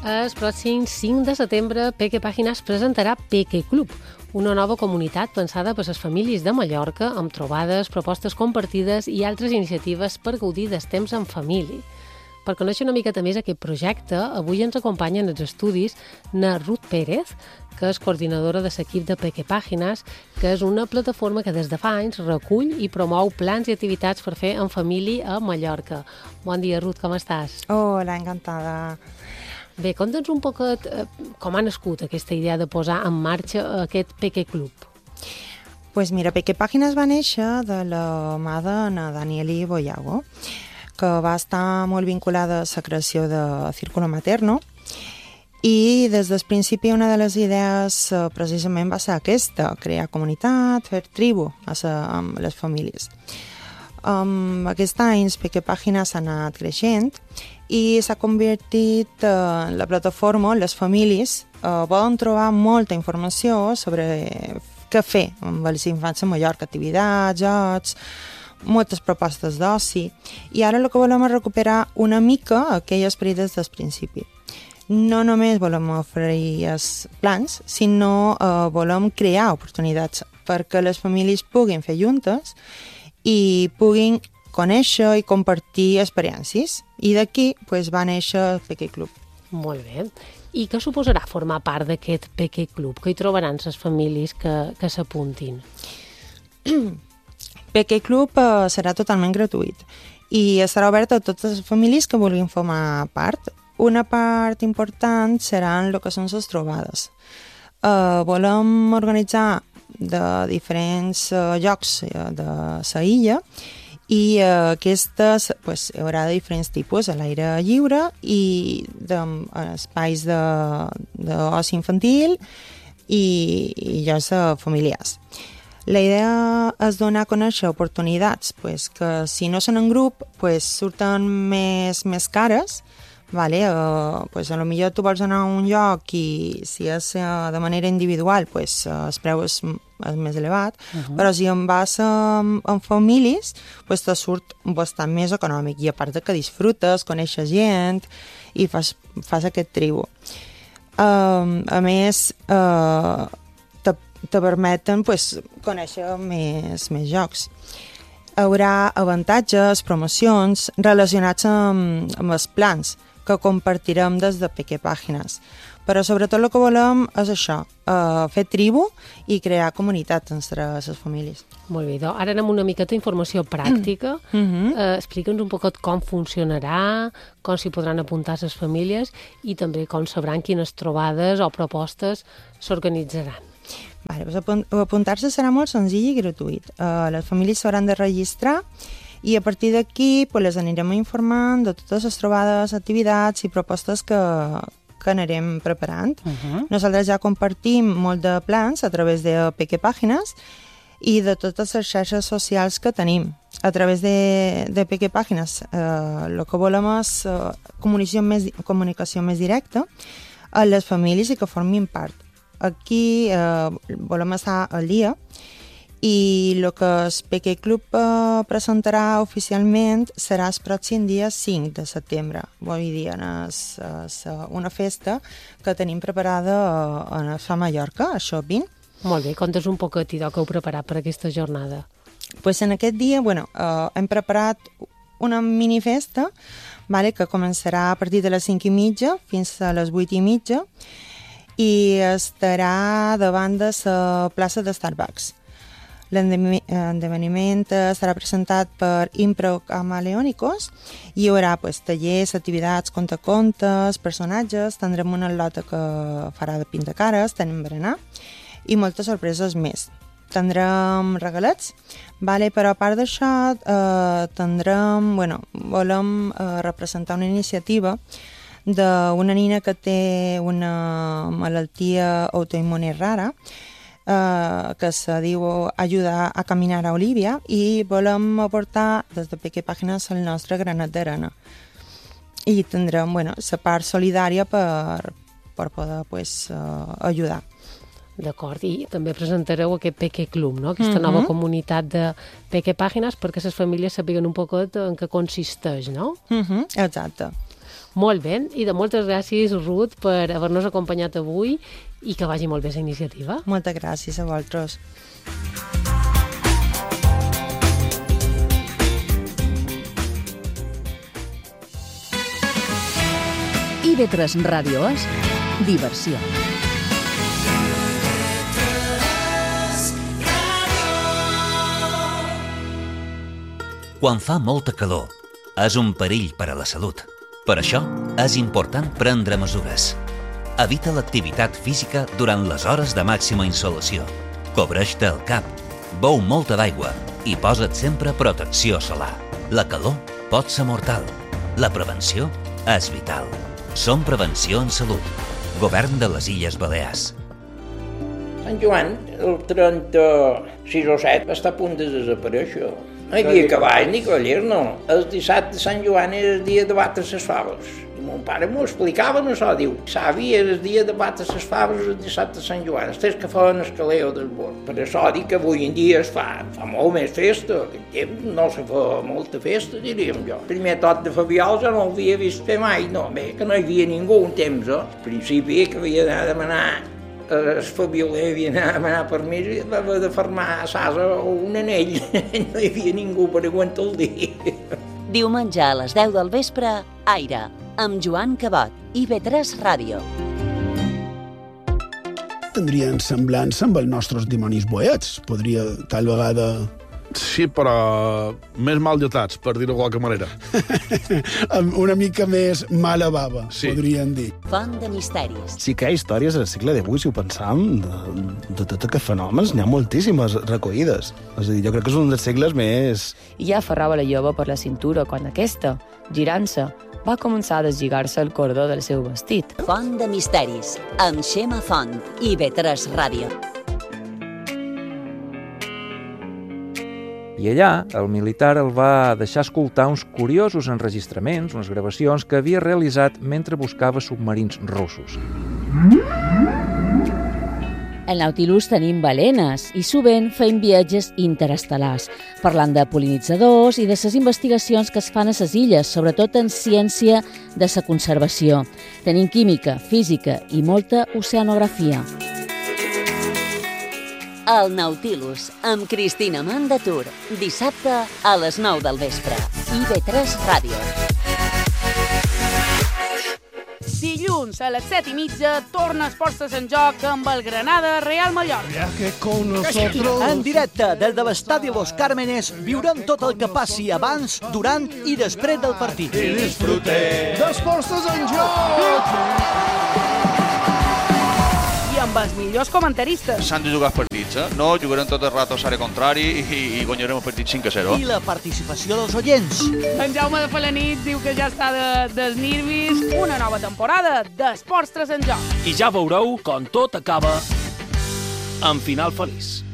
El pròxim 5 de setembre, Peque Pàgines presentarà Peque Club, una nova comunitat pensada per les famílies de Mallorca amb trobades, propostes compartides i altres iniciatives per gaudir del temps en família. Per conèixer una miqueta més aquest projecte, avui ens acompanya en els estudis na Ruth Pérez, que és coordinadora de l'equip de Peque Pàgines, que és una plataforma que des de fa anys recull i promou plans i activitats per fer en família a Mallorca. Bon dia, Ruth, com estàs? Hola, encantada. Bé, conta'ns un poquet com ha nascut aquesta idea de posar en marxa aquest Peque Club. Pues mira, Peque Pàgines va néixer de la mà de Danieli Boyago, que va estar molt vinculada a la creació de Círculo Materno, i des del principi una de les idees precisament va ser aquesta, crear comunitat, fer tribu amb les famílies. Aquest any Peque Pàgines s'ha anat creixent i s'ha convertit en la plataforma on les famílies poden trobar molta informació sobre què fer amb els infants a Mallorca, activitats, jocs, moltes propostes d'oci, i ara el que volem és recuperar una mica aquell esperit des del principi. No només volem oferir els plans, sinó volem crear oportunitats perquè les famílies puguin fer juntes i puguin conèixer i compartir experiències. I d'aquí va néixer el Peque Club. Molt bé. I què suposarà formar part d'aquest Peque Club? Què hi trobaran les famílies que s'apuntin? Peque Club serà totalment gratuït i estarà obert a totes les famílies que vulguin formar part. Una part important seran el que són les trobades. Volem organitzar de diferents llocs de la illa i aquestes hi haurà de diferents tipus, a l'aire lliure i espais d'oci infantil i llocs familiars. La idea és donar a conèixer oportunitats que si no són en grup surten més cares. Vale, a lo millor tu vols anar a un lloc i si és de manera individual el preu és més elevat, però si en vas en famílies te surt bastant més econòmic i a part que disfrutes, coneixes gent i fas aquest tribu. A més te permeten conèixer més jocs. Hi haurà avantatges, promocions relacionats amb els plans que compartirem des de Peque Pàgines. Però sobretot el que volem és això, fer tribu i crear comunitat entre les famílies. Molt bé, doncs ara anem una miqueta d'informació pràctica. Explica'ns un poquet com funcionarà, com s'hi podran apuntar les famílies i també com sabran quines trobades o propostes s'organitzaran. Apuntar-se serà molt senzill i gratuït. Les famílies s'hauran de registrar i a partir d'aquí les anirem informant de totes les trobades, activitats i propostes que anirem preparant. Nosaltres ja compartim molt de plans a través de Peque Pàgines i de totes les xarxes socials que tenim. A través de Peque Pàgines el que volem és comunicació més directa a les famílies i que formin part. Aquí volem estar al dia i el que el Peque Club presentarà oficialment serà el pròxim dia 5 de setembre. Vull dir, una festa que tenim preparada a Mallorca, a Shopping. Molt bé, conta'ns un poquet i què heu preparat per aquesta jornada. En aquest dia hem preparat una minifesta que començarà a partir de les 5:30 fins a les 8:30 i estarà davant de la plaça de Starbucks. L'esdeveniment estarà presentat per Impro Camaleónicos i hi haurà tallers, activitats, contacontes, personatges, tindrem una lota que farà de pintacares, tenim berenar i moltes sorpreses més. Tindrem regalets, però a part d'això volem representar una iniciativa d'una nina que té una malaltia autoimmune rara que se diu Ayuda a caminar a Olivia i volem aportar des de Peque Pàgines el nostre granet d'arena. I tindrem la part solidària per poder ajudar. D'acord, i també presentareu aquest Peque Club, no? Aquesta nova comunitat de Peque Pàgines perquè les famílies sàpiguen un poquet en què consisteix, no? Exacte. Molt bé, i de moltes gràcies, Ruth, per haver-nos acompanyat avui i que vagi molt bé la iniciativa. Moltes gràcies a vosaltres. IB3 Ràdio és diversió. Quan fa molta calor, és un perill per a la salut. Per això, és important prendre mesures. Evita l'activitat física durant les hores de màxima insolació. Cobreix-te el cap, beu molta d'aigua i posa't sempre protecció solar. La calor pot ser mortal. La prevenció és vital. Som Prevenció en Salut. Govern de les Illes Balears. Sant Joan, el 36 o 7, està a punt de desaparèixer. No hi havia cavall ni cavallers, no. El dissabte de Sant Joan era el dia de batre les faves. I mon pare m'ho explicava, no això, diu, savi, era el dia de batre les faves el dissabte de Sant Joan, els que feien el caleo del bord. Per això dic que avui en dia es fa molt més festa, que en temps no se fa molta festa, diríem jo. El primer tot de Fabiol ja no l'havia vist fer mai, no, bé, que no hi havia ningú un temps, Al principi que havia d'anar a demanar el Fabioler havia d'anar a demanar permís i va haver de fermar a Sasa un anell. No hi havia ningú per aguantar el dia. Diumenge a les 10 del vespre, Aire, amb Joan Cabot, IB3 Ràdio. Tindrien semblança amb els nostres dimonis boets. Podria, tal vegada... Sí, però més mal dotats, per dir-ho de qualque manera. Una mica més mala bava, sí. Podríem dir. Font de misteris. Sí que hi ha històries al segle XVIII, si ho pensam, de tot aquests fenòmens, n'hi ha moltíssimes recollides. És a dir, jo crec que és un dels segles més... I ja aferrava la jove per la cintura quan aquesta, girant-se, va començar a deslligar-se el cordó del seu vestit. Font de misteris, amb Xema Font, IB3 Ràdio. I allà, el militar el va deixar escoltar uns curiosos enregistraments, unes gravacions que havia realitzat mentre buscava submarins russos. Al Nautilus tenim balenes i sovint fem viatges interestel·lars, parlant de pol·linitzadors i de les investigacions que es fan a les illes, sobretot en ciència de la conservació. Tenim química, física i molta oceanografia. El Nautilus, amb Cristina Mandatur, dissabte a les 9 del vespre. IB3 Ràdio. Dilluns a les 7:30 torna Esports en Joc amb el Granada Real Mallorca. En directe des de l'estadi Los Cármenes viurem tot el que passi abans, durant i després del partit. I disfrutem d'Esports en Joc! I amb els millors comentaristes. S'han de jugar els partits, No jugarem tot el rato a l'àrea contrari i guanyarem el partit 5-0. I la participació dels oients. En Jaume de Felanit diu que ja està dels nervis. Una nova temporada d'Esports en Joc. I ja veureu com tot acaba amb final feliç.